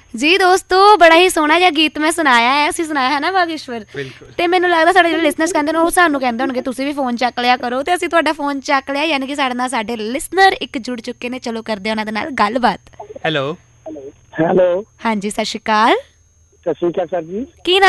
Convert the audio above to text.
ਜੀ ਦੋਸਤੋ, ਬੜਾ ਹੀ ਸੋਹਣਾ ਜਿਹਾ ਗੀਤ ਮੈਂ ਸੁਣਾਇਆ ਹੈ, ਅਸੀਂ ਸੁਣਾਇਆ ਹੈ ਨਾ ਬਾਗੇਸ਼ਵਰ। ਤੇ ਮੈਨੂੰ ਲੱਗਦਾ ਸਾਡੇ ਜਿਹੜੇ ਲਿਸਨਰਸ ਕਹਿੰਦੇ ਨੇ ਉਹ ਸਾਨੂੰ ਕਹਿੰਦੇ ਹੋਣਗੇ ਤੁਸੀਂ ਵੀ ਫੋਨ ਚੱਕ ਲਿਆ ਕਰੋ, ਤੇ ਅਸੀਂ ਤੁਹਾਡਾ ਫੋਨ ਚੱਕ ਲਿਆ, ਯਾਨੀ ਕਿ ਸਾਡੇ ਨਾਲ ਸਾਡੇ ਲਿਸਨਰ ਇੱਕ ਜੁੜ ਚੁੱਕੇ ਨੇ। ਚਲੋ ਕਰਦੇ ਉਹਨਾਂ ਦੇ ਨਾਲ ਗੱਲਬਾਤ। ਹੈਲੋ ਹੈਲੋ, ਹਾਂਜੀ, ਸਤਿ ਸ਼੍ਰੀ ਅਕਾਲ। ਸਤਿ ਸ਼੍ਰੀ ਅਕਾਲ ਸਰ ਜੀ। ਕੀ